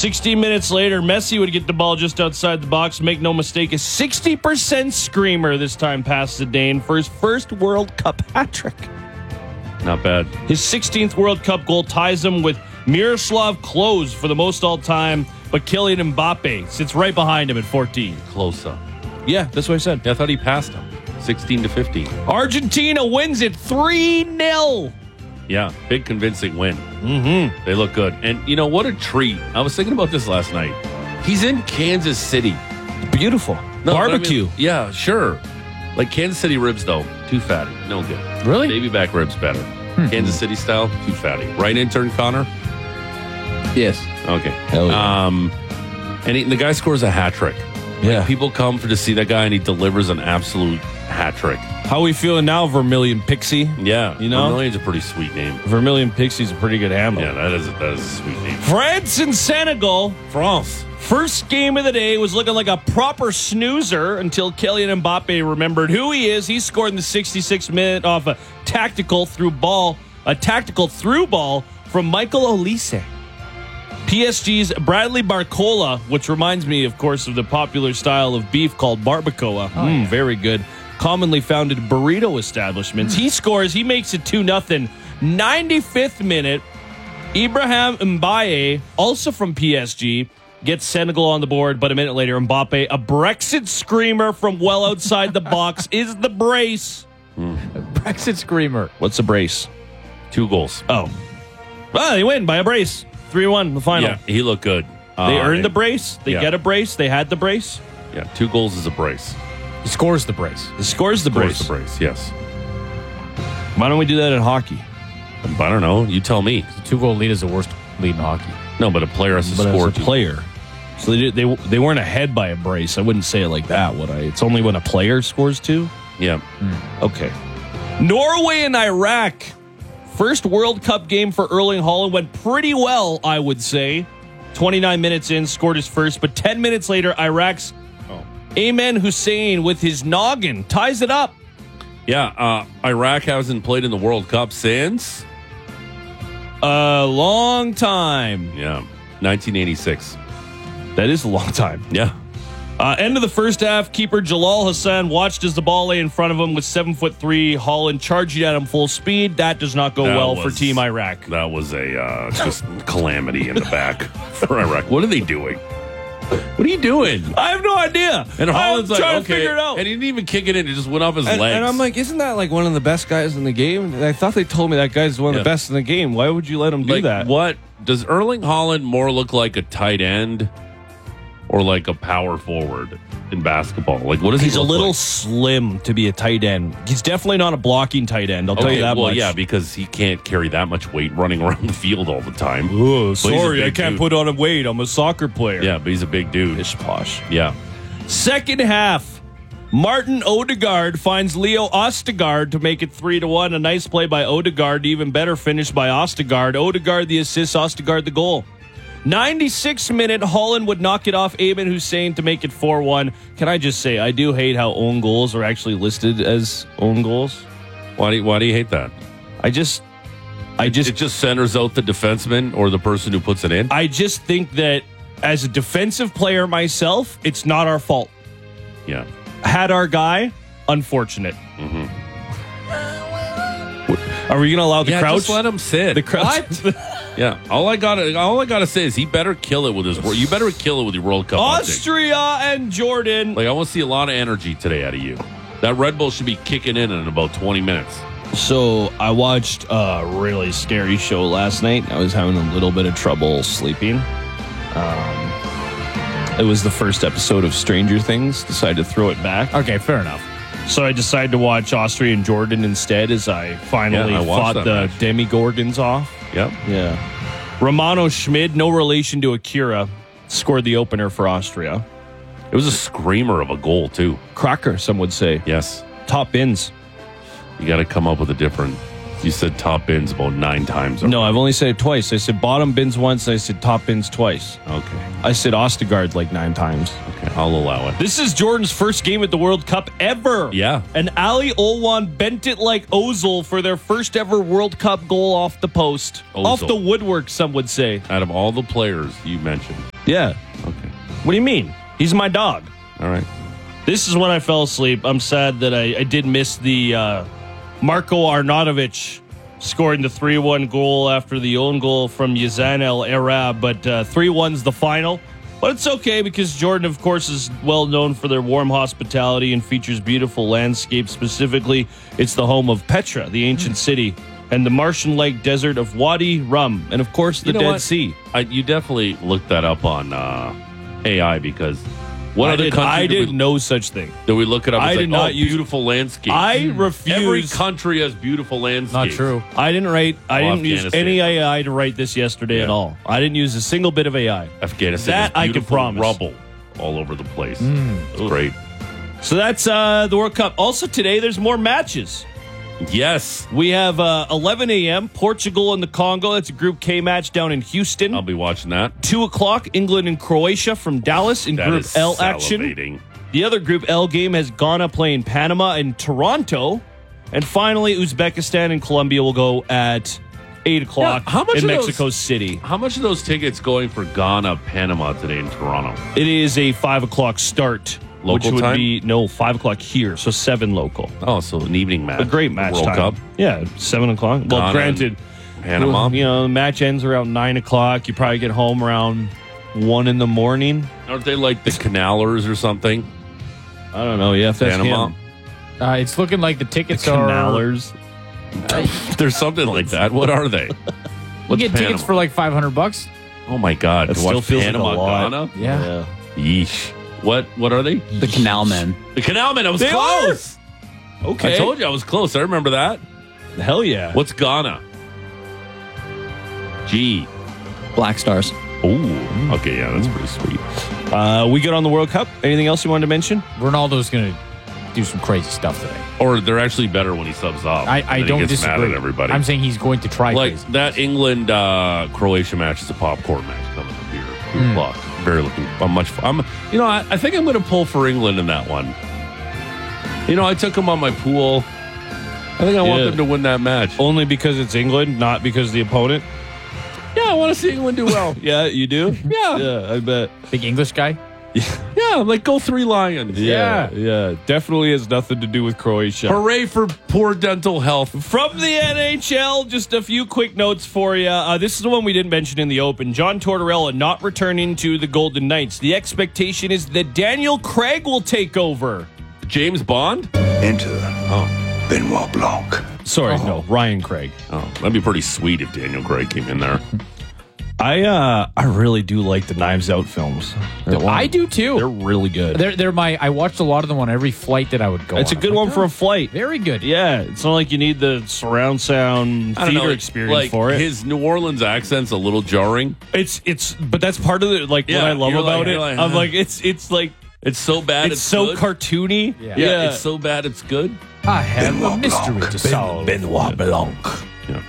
16 minutes later, Messi would get the ball just outside the box. Make no mistake, a 60% screamer this time past Zidane for his first World Cup hat trick. Not bad. His 16th World Cup goal ties him with Miroslav Klose for the most all-time, but Kylian Mbappe sits right behind him at 14. Close up. Yeah, that's what I said. Yeah, I thought he passed him. 16-15. Argentina wins it 3-0. Yeah, big convincing win. Mm-hmm. They look good. And you know, what a treat. I was thinking about this last night. He's in Kansas City. Beautiful. No, Barbecue. I mean, yeah, sure. Like Kansas City ribs, though, too fatty. No good. Really? Baby back ribs better. Kansas City style, too fatty. Right, intern Connor? Yes. Okay. Hell yeah. And the guy scores a hat trick. Yeah. People come to see that guy, and he delivers an absolute hat trick. How we feeling now, Vermilion Pixie? Yeah. You know? Vermilion's a pretty sweet name. Vermilion Pixie's a pretty good handle. Yeah, that is a sweet name. France and Senegal. France. First game of the day was looking like a proper snoozer until Kylian Mbappe remembered who he is. He scored in the 66th minute off a tactical through ball from Michael Olise. PSG's Bradley Barcola, which reminds me, of course, of the popular style of beef called barbacoa. Very good. Commonly found at burrito establishments. He scores. He makes it 2-0. 95th minute. Ibrahim Mbaye, also from PSG, gets Senegal on the board, but a minute later, Mbappe, a Brexit screamer from well outside the box, is the brace. Brexit screamer. What's a brace? 2 goals. Oh. Well, they win by a brace. 3-1, the final. Yeah, he looked good. They earned the brace. They yeah. get a brace. They had the brace. Yeah, 2 goals is a brace. He scores the brace. He scores the brace. Scores the brace, yes. Why don't we do that in hockey? I don't know. You tell me. The 2-goal lead is the worst lead in hockey. No, but a player has to But score as a 2. player. So they weren't ahead by a brace. I wouldn't say it like that, would I? It's only when a player scores 2? Yeah. Okay. Norway and Iraq. First World Cup game for Erling Haaland went pretty well, I would say. 29 minutes in, scored his first, but 10 minutes later, Iraq's Ayman Hussein with his noggin ties it up. Yeah, Iraq hasn't played in the World Cup since? A long time. Yeah, 1986. That is a long time. Yeah. End of the first half, keeper Jalal Hassan watched as the ball lay in front of him with 7'3" Holland charging at him full speed. That does not go well for Team Iraq. That was a just calamity in the back for Iraq. What are they doing? What are you doing? I have no idea. And Holland's I'm like, trying okay. to figure it out. And he didn't even kick it in. It just went off his legs. And I'm like, isn't that like one of the best guys in the game? I thought they told me that guy's one of the best in the game. Why would you let him do like, that? What? Does Erling Haaland more look like a tight end or like a power forward in basketball? Like, what does He's he a look little like? slim to be a tight end. He's definitely not a blocking tight end. I'll tell you that well, much. yeah, because he can't carry that much weight running around the field all the time. Oh, But he's a sorry, I big can't dude. put on a weight. I'm a soccer player. Yeah, but he's a big dude. Ish posh. Yeah. Second half, Martin Odegaard finds Leo Ostigard to make it 3-1. A nice play by Odegaard, even better finish by Ostigard. Odegaard the assist, Ostigard the goal. 96th minute, Holland would knock it off Ayman Hussein to make it 4-1. Can I just say, I do hate how own goals are actually listed as own goals. Why do you hate that? It just centers out the defenseman or the person who puts it in. I just think that as a defensive player myself, it's not our fault. Yeah. Had our guy, unfortunate. Are we going to allow the crouch? Just let him sit. The crouch. Yeah. All I gotta say is he better kill it with his. You better kill it with your World Cup. Austria and Jordan. Like, I want to see a lot of energy today out of you. That Red Bull should be kicking in about 20 minutes. So I watched a really scary show last night. I was having a little bit of trouble sleeping. It was the first episode of Stranger Things. Decided to throw it back. Okay, fair enough. So I decided to watch Austria and Jordan instead as I finally I watched fought that the match. Demigorgons off. Yep. Yeah. Romano Schmid, no relation to Akira, scored the opener for Austria. It was a screamer of a goal, too. Cracker, some would say. Yes. Top bins. You got to come up with a different. You said top bins about 9 times. No, I've only said it twice. I said bottom bins once, and I said top bins twice. Okay. I said Ostigard like 9 times. Okay. I'll allow it. This is Jordan's first game at the World Cup ever. Yeah. And Ali Olwan bent it like Ozil for their first ever World Cup goal off the post. Ozil. Off the woodwork, some would say. Out of all the players you mentioned, Yeah. Okay. What do you mean? He's my dog. All right. This is when I fell asleep. I'm sad that I did miss the Marko Arnautovic scoring the 3-1 goal after the own goal from Yazan El Arab, but 3-1's the final. But it's okay because Jordan, of course, is well known for their warm hospitality and features beautiful landscapes. Specifically, it's the home of Petra, the ancient city, and the Martian Lake desert of Wadi Rum, and of course, the You know Dead what? Sea. You definitely looked that up on AI because what I other did, country I did did no such thing. we look it up? I It's did like, not use- beautiful landscape. I refuse. Every country has beautiful landscapes. Not true. I didn't use Afghanistan. any AI to write this yesterday at Yeah. all. I didn't use a single bit of AI. Afghanistan That has I can beautiful promise. rubble all over the place. It's great. So that's the World Cup. Also today, there's more matches. Yes. We have 11 a.m. Portugal and the Congo. That's a Group K match down in Houston. I'll be watching that. 2 o'clock, England and Croatia from Dallas in That Group is L action. salivating. The other Group L game has Ghana playing Panama and Toronto. And finally, Uzbekistan and Colombia will go at 8 o'clock Yeah, how much in of those- Mexico City. How much are those tickets going for Ghana, Panama today in Toronto? It is a 5 o'clock start. Local which would time? be, 5 o'clock here, so 7 local. Oh, so an evening match. A great match World time. Cup. Yeah, 7 o'clock. Well, Ghana granted, Panama. the match ends around 9 o'clock. You probably get home around 1 in the morning. Aren't they like the Canalers or something? I don't know. Yeah, if that's Panama. him. It's looking like the tickets are. Canalers. There's something like that. What are they? You What's get tickets Panama? for like $500. Oh my God! That to still watch feels like Panama, a lot. Ghana. Yeah. Yeesh. What are they? The Canal Men. The Canal Men. I was They close. Okay. I told you I was close. I remember that. Hell yeah. What's Ghana? G. Black Stars. Ooh. Okay, yeah, that's pretty sweet. We get on the World Cup. Anything else you wanted to mention? Ronaldo's going to do some crazy stuff today. Or they're actually better when he subs off. I And don't he gets disagree. mad at everybody. I'm saying he's going to try like crazy. that England Croatia match is a popcorn match coming up here. 2 o'clock. Very looking. I think I'm going to pull for England in that one. I took them on my pool. I think I want Yeah. them to win that match. Only because it's England, not because of the opponent. Yeah, I want to see England do well. Yeah, you do? Yeah. Yeah, I bet. Big English guy? Yeah, like go 3 Lions. Yeah. Definitely has nothing to do with Croatia. Hooray for poor dental health. From the NHL, just a few quick notes for you. This is the one we didn't mention in the open. John Tortorella not returning to the Golden Knights. The expectation is that Daniel Craig will take over. James Bond? Enter Benoit Blanc. Sorry, no, Ryan Craig. Oh, that'd be pretty sweet if Daniel Craig came in there. I really do like the Knives Out films. I do too. They're really good. I watched a lot of them on every flight that I would go It's on. a good one for a flight. Very good. Yeah, it's not like you need the surround sound I don't theater know, experience like, for it. His New Orleans accent's a little jarring. But that's part of it. Like what Yeah, I love you're about like- it. you're like, I'm huh. like it's like It's so bad it's so good. cartoony. Yeah, it's so bad it's good. I have a Benoit mystery Blanc. to solve. Benoit Blanc. Yeah.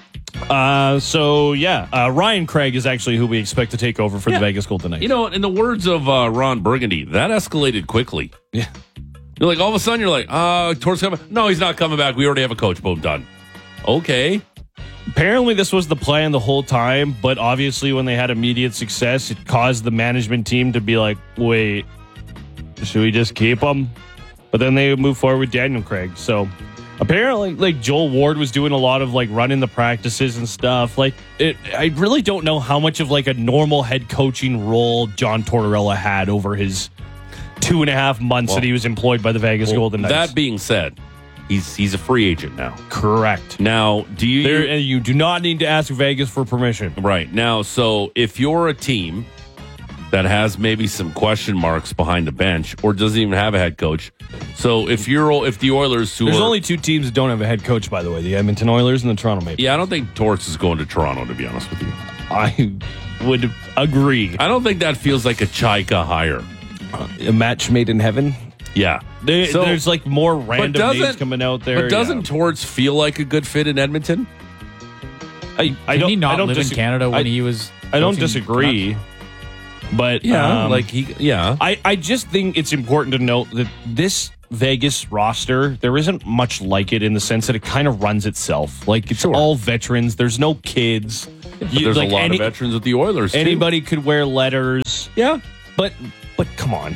Ryan Craig is actually who we expect to take over for the Vegas Golden Knights. In the words of Ron Burgundy, that escalated quickly. Yeah. You're like, all of a sudden, you're like, Tor's coming. No, he's not coming back. We already have a coach. Boom, done. Okay. Apparently, this was the plan the whole time, but obviously, when they had immediate success, it caused the management team to be like, wait, should we just keep him? But then they moved forward with Daniel Craig. So apparently, like, Joel Ward was doing a lot of like running the practices and stuff. Like, I really don't know how much of like a normal head coaching role John Tortorella had over his 2.5 months that he was employed by the Vegas Golden Knights. That being said, he's a free agent now. Correct. Now, do you... And you do not need to ask Vegas for permission. Right. Now, so if you're a team that has maybe some question marks behind the bench or doesn't even have a head coach, so if the Oilers who There's are, only 2 teams that don't have a head coach, by the way, the Edmonton Oilers and the Toronto Maple Leafs. Yeah, I don't think Torts is going to Toronto, to be honest with you. I would agree. I don't think that feels like a Chaika hire. A match made in heaven. Yeah. There's like more random names doesn't- coming out there. But doesn't Torts feel like a good fit in Edmonton? I Did don't he not live in disag- Canada when I- he was? I don't coaching disagree. Canucks? But I just think it's important to note that this Vegas roster, there isn't much like it in the sense that it kind of runs itself. Like it's all veterans. There's no kids. But there's a lot of veterans with the Oilers, too. Anybody could wear letters. Yeah, but come on,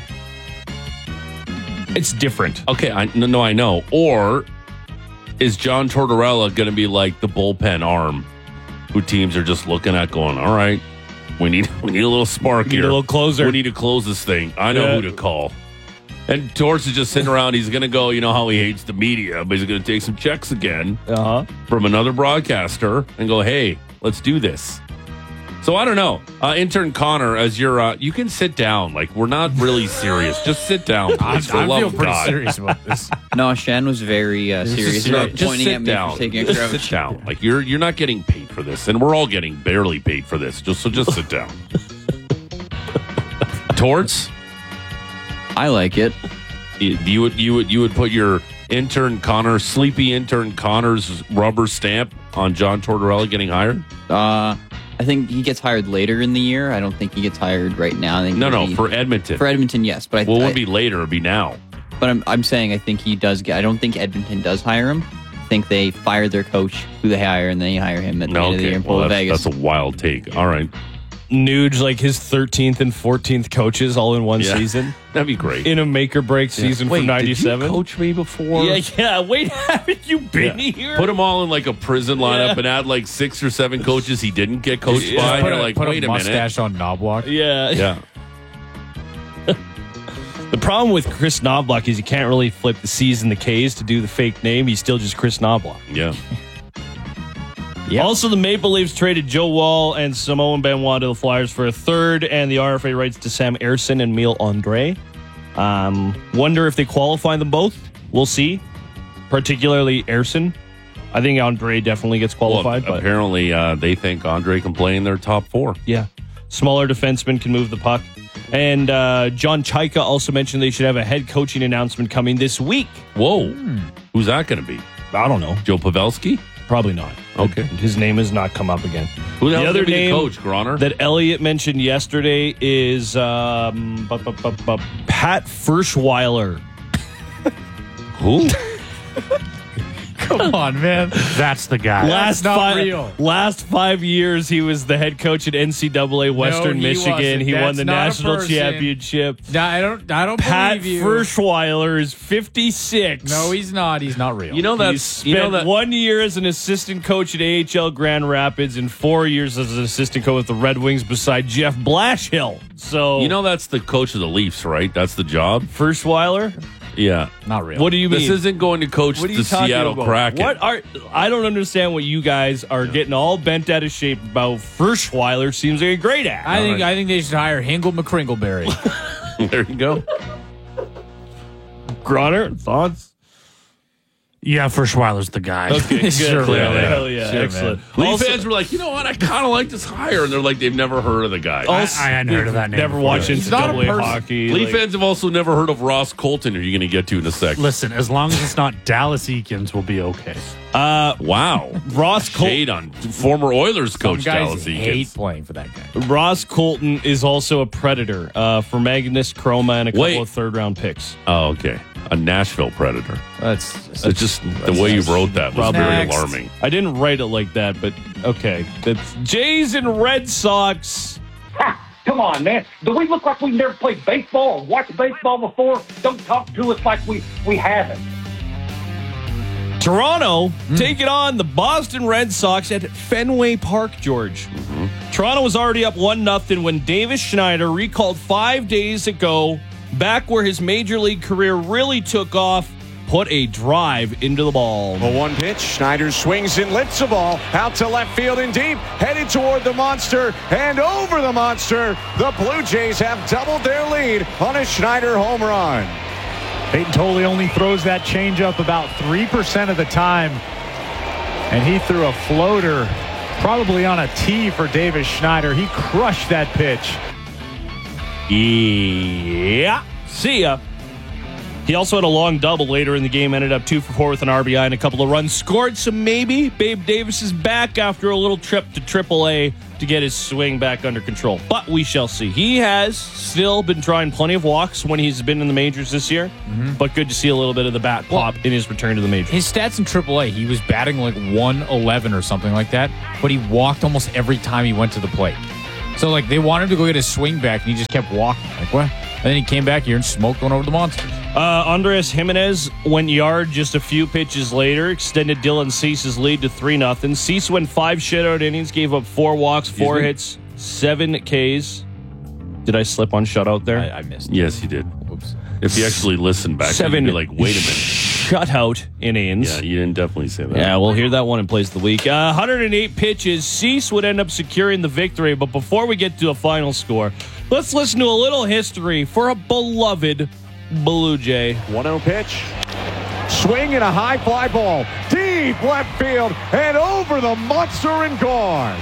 it's different. Okay, I know. Or is John Tortorella going to be like the bullpen arm, who teams are just looking at, going, "All right, we need a little spark here, a little closer. We need to close this thing. I know who to call." And Torts is just sitting around. He's going to go, you know how he hates the media, but he's going to take some checks again from another broadcaster and go, "Hey, let's do this." So I don't know. Intern Connor, as you're, you can sit down. Like, we're not really serious. Just sit down, please. For the I love feel of pretty God. serious about this. No, Shan was very serious about Just pointing sit at me down. for taking a Just crouch. sit down. Like, you're not getting paid for this, and we're all getting barely paid for this. Just sit down. Torts, I like it. you would put your sleepy intern Connor's rubber stamp on John Tortorella getting hired? I think he gets hired later in the year. I don't think he gets hired right now. I think No, for Edmonton. for Edmonton, yes. But Well, it wouldn't be later. It'd be now. But I'm saying I think he does get. I don't think Edmonton does hire him. I think they fire their coach, who they hire, and then they hire him at the end of the year in Well, Vegas. that's a wild take. All right. Nuge, like his 13th and 14th coaches all in one season That'd be great. in a make or break season Wait, from '97. Did you coach me before? Yeah. Wait, haven't you been here? Put them all in like a prison lineup and add like 6 or 7 coaches he didn't get coached by. Put You're a, like, put wait a a minute. mustache on Knobloch. Yeah. Yeah. The problem with Chris Knobloch is you can't really flip the C's and the K's to do the fake name. He's still just Chris Knobloch. Yeah. Yep. Also, the Maple Leafs traded Joe Wall and Samoan Benoit to the Flyers for a third, and the RFA rights to Sam Ersson and Emile Andre. Wonder if they qualify them both. We'll see. Particularly Ersson. I think Andre definitely gets qualified. Well, but apparently they think Andre can play in their top 4. yeah, smaller defensemen can move the puck. And John Chaika also mentioned they should have a head coaching announcement coming this week. Whoa. Who's that going to be? I don't know. Joe Pavelski? Probably not. Okay. His name has not come up again. Who the hell other be the name coach, Groner? that Elliot mentioned yesterday is Pat Ferschweiler. Who? Come on, man. That's the guy. Last 5 years, he was the head coach at NCAA Western he Michigan. wasn't. He won That's the not a national person. championship. No, I don't Pat believe you. Ferschweiler is 56. No, he's not. He's not real. You know He that's spent 1 year as an assistant coach at AHL Grand Rapids and 4 years as an assistant coach with the Red Wings beside Jeff Blashill. So that's the coach of the Leafs, right? That's the job. Ferschweiler? Yeah. not real. What do you mean? This isn't going to coach What are the you talking Seattle about? Kraken. I don't understand what you guys are getting all bent out of shape about. Ferschweiler seems like a great act. I think they should hire Hingle McCringleberry. There you go. Groner, thoughts? Yeah, Ferschweiler's the guy. Okay, good. Sure, Clearly. Hell yeah, Sure, excellent. Leaf Also- fans were like, you know what? I kind of like this hire. And they're like, they've never heard of the guy. I hadn't heard of that name. Never before. watched He's not a NCAA person. hockey. Leaf like- fans have also never heard of Ross Colton. Are you going to get to in a second? Listen, as long as it's not Dallas Eakins, we'll be okay. Wow. Ross Shade on former Oilers Some coach guys Dallas hate Eakins. playing for that guy. Ross Colton is also a Predator for Magnus Chroma and a couple Wait. of third-round picks. Oh, okay. A Nashville Predator. That's So just the way you wrote that was very Next. alarming. I didn't write it like that, but okay. That's Jays and Red Sox. Ha! Come on, man. Do we look like we've never played baseball or watched baseball before? Don't talk to us like we haven't. Toronto taking on the Boston Red Sox at Fenway Park, George. Toronto was already up 1-0 when Davis Schneider recalled 5 days ago, back where his major league career really took off, put a drive into the ball. A 1 pitch. Schneider swings and lifts the ball out to left field and deep, headed toward the monster and over the monster. The Blue Jays have doubled their lead on a Schneider home run. Peyton Tolley only throws that changeup about 3% of the time. And he threw a floater probably on a tee for Davis Schneider. He crushed that pitch. Yeah. See ya. He also had a long double later in the game, ended up 2 for 4 with an RBI and a couple of runs scored. So maybe Babe Davis is back after a little trip to AAA to get his swing back under control. But we shall see. He has still been drawing plenty of walks when he's been in the majors this year. But good to see a little bit of the bat pop in his return to the majors. His stats in AAA, he was batting like 111 or something like that, but he walked almost every time he went to the plate. So, like, they wanted him to go get his swing back, and he just kept walking. Like, what? And then he came back here and smoke going over the Monsters. Andres Jimenez went yard just a few pitches later, extended Dylan Cease's lead to 3-0. Cease went 5 shutout innings, gave up 4 walks, 4 hits, 7 Ks. Did I slip on shutout there? I missed it. Yes, you did. Oops. If you actually listen back, 7 you'd be like, wait a minute. Shutout innings. Yeah, you didn't definitely say that. Yeah, we'll hear that one in place of the week. 108 pitches. Cease would end up securing the victory. But before we get to a final score, let's listen to a little history for a beloved Blue Jay. 1-0 pitch. Swing and a high fly ball. Deep left field and over the monster and gone.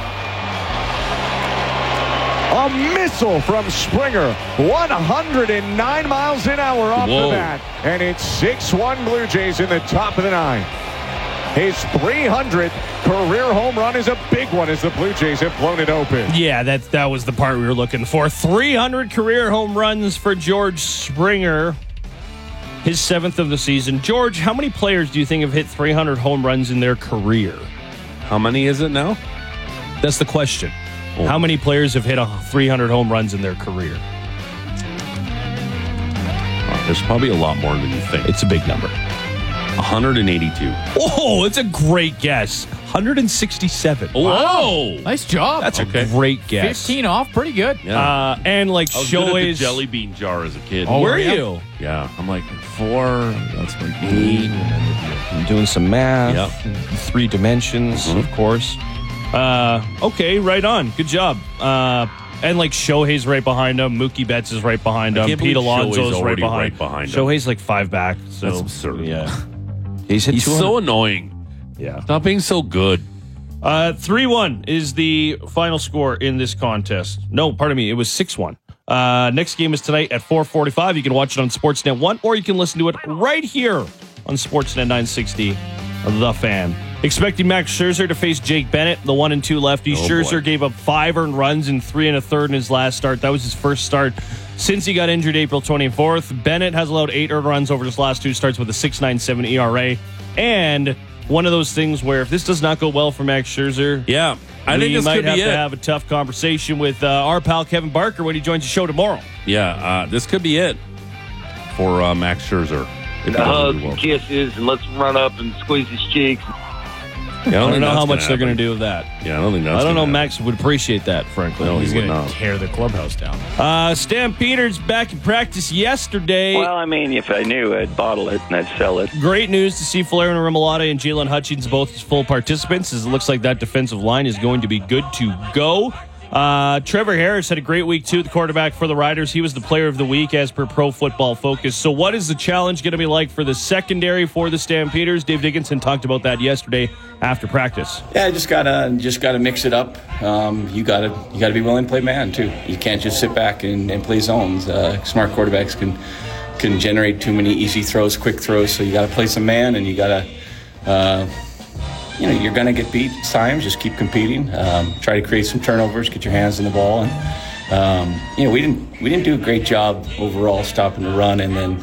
A missile from Springer. 109 miles an hour off the bat. And it's 6-1 Blue Jays in the top of the 9th. His 300th career home run is a big one as the Blue Jays have blown it open. Yeah, that was the part we were looking for. 300 career home runs for George Springer. His 7th of the season. George, how many players do you think have hit 300 home runs in their career? How many is it now? That's the question. How many players have hit 300 home runs in their career? There's probably a lot more than you think. It's a big number. 182. Oh, it's a great guess. 167. Whoa! Nice job. That's a great guess. 15 off. Pretty good. Yeah. And like I was good at the Shohei's jelly bean jar as a kid. Oh, were you? Yeah, I'm like 4. That's like 8. I'm doing some math. Yep. 3 dimensions, of course. Okay, right on. Good job. And like Shohei's right behind him. Mookie Betts is right behind him. Pete Alonso's right behind him. Shohei's like 5 back. So that's absurd. Yeah. He's so annoying. Yeah. Stop being so good. 3-1 is the final score in this contest. No, pardon me. It was 6-1. Next game is tonight at 4:45. You can watch it on Sportsnet 1, or you can listen to it right here on Sportsnet 960, The Fan. Expecting Max Scherzer to face Jake Bennett, the 1-2 lefty. Scherzer gave up 5 earned runs in 3 1/3 in his last start. That was his first start since he got injured April 24th. Bennett has allowed 8 earned runs over his last 2 starts with a 6.97 ERA. And one of those things where if this does not go well for Max Scherzer, I think this might could have be to it. have a tough conversation with our pal Kevin Barker when he joins the show tomorrow. Yeah, this could be it for Max Scherzer. Hugs and kisses, and let's run up and squeeze his cheeks. Yeah, I don't know how much they're going to do with that. Yeah, I don't think that's I don't know. gonna Max would appreciate that, frankly. No, He's he would going not. to tear the clubhouse down. Stampeders back in practice yesterday. Well, I mean, if I knew, I'd bottle it and I'd sell it. Great news to see Flair and Remilata and Jalen Hutchins both as full participants, as it looks like that defensive line is going to be good to go. Trevor Harris had a great week, too, the quarterback for the Riders. He was the player of the week as per Pro Football Focus. So what is the challenge going to be like for the secondary for the Stampeders? Dave Dickinson talked about that yesterday after practice. Yeah, just gotta mix it up. You gotta be willing to play man too. You can't just sit back and play zones. Smart quarterbacks can generate too many easy throws, quick throws. So you gotta play some man, and you gotta. You're going to get beat at times. Just keep competing. Try to create some turnovers, get your hands on the ball. And, we didn't do a great job overall stopping the run, and then,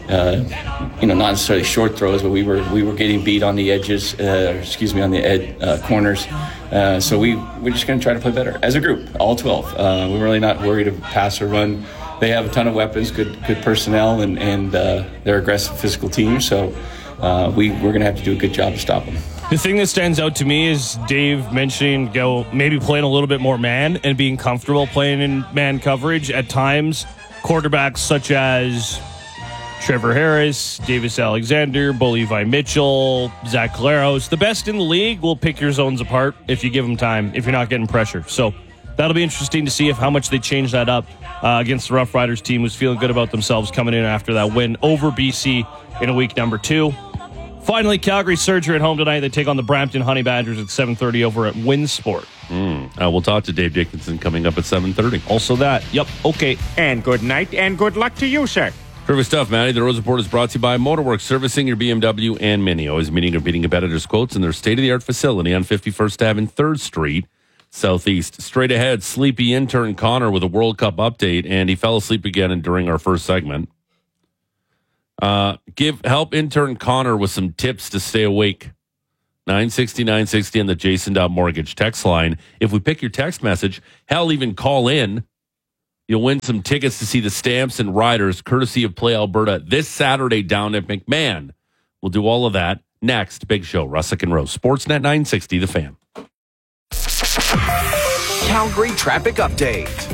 not necessarily short throws, but we were getting beat on the edges, on the corners. So we're just going to try to play better as a group, all 12. We're really not worried to pass or run. They have a ton of weapons, good personnel, and they're aggressive physical team. So we're going to have to do a good job to stop them. The thing that stands out to me is Dave mentioning maybe playing a little bit more man and being comfortable playing in man coverage. At times, quarterbacks such as Trevor Harris, Davis Alexander, Bo Levi Mitchell, Zach Caleros, the best in the league will pick your zones apart if you give them time, if you're not getting pressure. So that'll be interesting to see how much they change that up against the Rough Riders team, who's feeling good about themselves coming in after that win over BC in week number 2. Finally, Calgary Surger at home tonight. They take on the Brampton Honey Badgers at 7:30 over at Winsport. We'll talk to Dave Dickinson coming up at 7:30. Also that. Yep. Okay. And good night and good luck to you, sir. Terrific stuff, Matty. The Rose Report is brought to you by Motorworks, servicing your BMW and Mini. Always meeting or beating competitors' quotes in their state-of-the-art facility on 51st Ave and 3rd Street, Southeast. Straight ahead, sleepy intern Connor with a World Cup update, and he fell asleep again during our first segment. Help intern Connor with some tips to stay awake. 960 960 on the Jason.Mortgage text line. If we pick your text message, hell, even call in, you'll win some tickets to see the Stamps and Riders, courtesy of Play Alberta, this Saturday down at McMahon. We'll do all of that next. Big show, Russick and Rose. Sportsnet 960, The Fan. Calgary traffic update.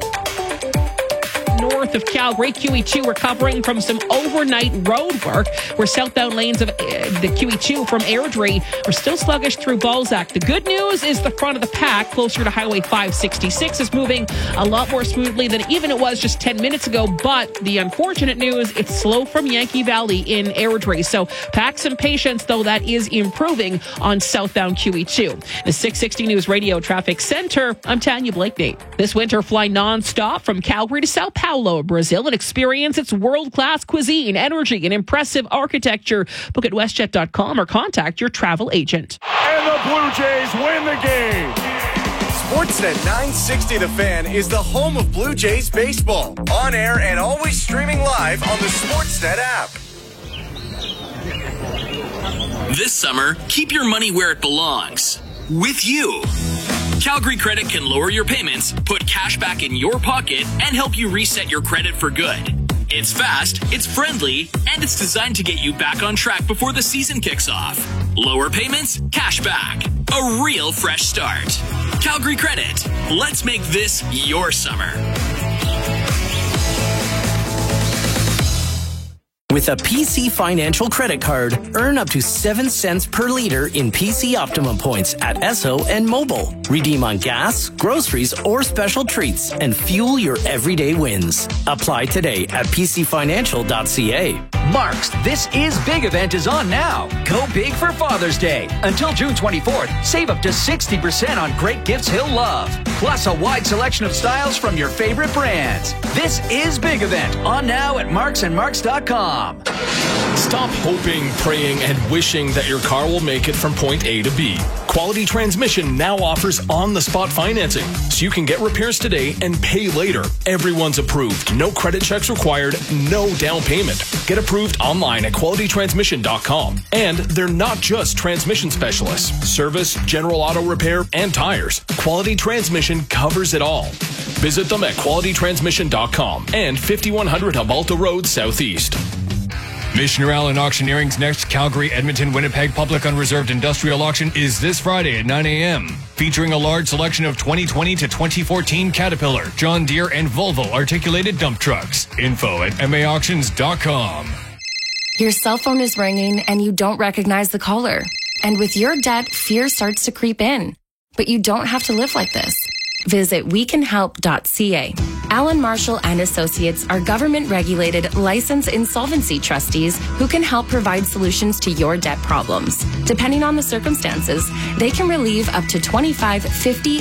North of Calgary, QE2 recovering from some overnight road work where southbound lanes of the QE2 from Airdrie are still sluggish through Balzac. The good news is the front of the pack closer to Highway 566 is moving a lot more smoothly than even it was just 10 minutes ago. But the unfortunate news, it's slow from Yankee Valley in Airdrie. So pack some patience, though that is improving on southbound QE2. The 660 News Radio Traffic Center, I'm Tanya Blakeney. This winter, fly nonstop from Calgary to Sao Paulo, Brazil, and experience its world-class cuisine, energy, and impressive architecture. Book at WestJet.com or contact your travel agent. And the Blue Jays win the game. Sportsnet 960 The Fan is the home of Blue Jays baseball. On air and always streaming live on the Sportsnet app. This summer, keep your money where it belongs. With you. Calgary Credit can lower your payments, put cash back in your pocket, and help you reset your credit for good. It's fast, it's friendly, and it's designed to get you back on track before the season kicks off. Lower payments, cash back. A real fresh start. Calgary Credit. Let's make this your summer. With a PC Financial credit card, earn up to 7 cents per liter in PC Optimum points at Esso and Mobile. Redeem on gas, groceries, or special treats and fuel your everyday wins. Apply today at pcfinancial.ca. Mark's This Is Big event is on now. Go big for Father's Day. Until June 24th, save up to 60% on great gifts he'll love. Plus a wide selection of styles from your favorite brands. This Is Big event on now at marksandmarks.com. Stop hoping, praying, and wishing that your car will make it from point A to B. Quality Transmission now offers on-the-spot financing, so you can get repairs today and pay later. Everyone's approved. No credit checks required, no down payment. Get approved online at qualitytransmission.com. And they're not just transmission specialists. Service, general auto repair, and tires. Quality Transmission covers it all. Visit them at qualitytransmission.com and 5100 Habalta Road Southeast. Missioner Allen Auctioneering's next Calgary, Edmonton, Winnipeg Public Unreserved Industrial Auction is this Friday at 9 a.m. Featuring a large selection of 2020 to 2014 Caterpillar, John Deere, and Volvo articulated dump trucks. Info at maauctions.com. Your cell phone is ringing and you don't recognize the caller. And with your debt, fear starts to creep in. But you don't have to live like this. Visit wecanhelp.ca. Allen Marshall and Associates are government-regulated, licensed insolvency trustees who can help provide solutions to your debt problems. Depending on the circumstances, they can relieve up to 25, 50,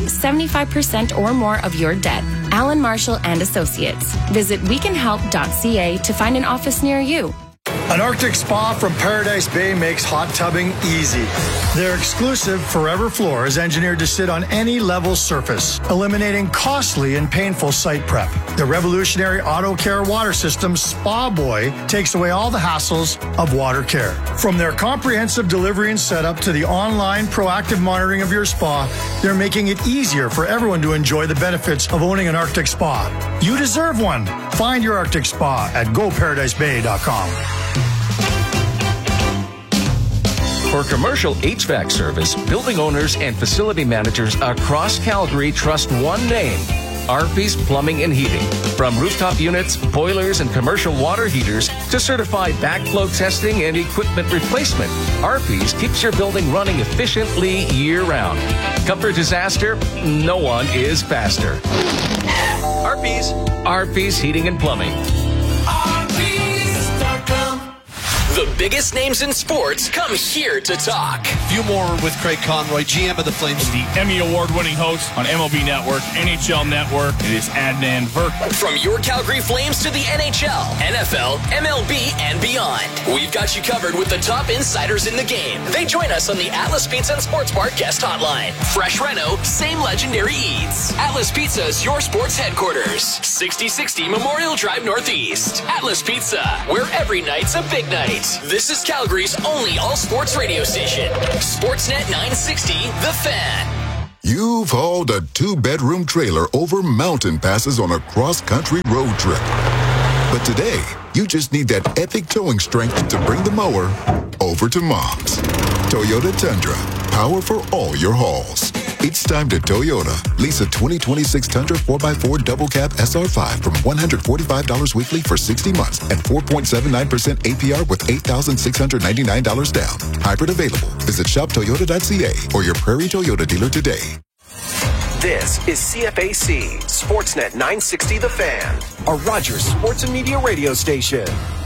75% or more of your debt. Allen Marshall and Associates. Visit wecanhelp.ca to find an office near you. An Arctic spa from Paradise Bay makes hot tubbing easy. Their exclusive Forever Floor is engineered to sit on any level surface, eliminating costly and painful site prep. The revolutionary auto care water system, Spa Boy, takes away all the hassles of water care. From their comprehensive delivery and setup to the online proactive monitoring of your spa, they're making it easier for everyone to enjoy the benefits of owning an Arctic spa. You deserve one. Find your Arctic spa at goparadisebay.com. For commercial HVAC service, building owners and facility managers across Calgary trust one name, Arpy's Plumbing and Heating. From rooftop units, boilers, and commercial water heaters to certified backflow testing and equipment replacement, Arpy's keeps your building running efficiently year-round. Come for disaster, no one is faster. Arpy's Heating and Plumbing. The biggest names in sports come here to talk. Few more with Craig Conroy, GM of the Flames. The Emmy Award-winning host on MLB Network, NHL Network. It is Adnan Virk. From your Calgary Flames to the NHL, NFL, MLB, and beyond, we've got you covered with the top insiders in the game. They join us on the Atlas Pizza and Sports Bar guest hotline. Fresh reno, same legendary eats. Atlas Pizza is your sports headquarters. 6060 Memorial Drive Northeast. Atlas Pizza, where every night's a big night. Tuesdays. This is Calgary's only all-sports radio station. Sportsnet 960, The Fan. You've hauled a 2-bedroom trailer over mountain passes on a cross-country road trip. But today, you just need that epic towing strength to bring the mower over to Mom's. Toyota Tundra, power for all your hauls. It's time to Toyota. Lease a 2026 Tundra 4x4 double cab SR5 from $145 weekly for 60 months and 4.79% APR with $8,699 down. Hybrid available. Visit shoptoyota.ca or your Prairie Toyota dealer today. This is CFAC, Sportsnet 960 The Fan, a Rogers Sports and Media radio station.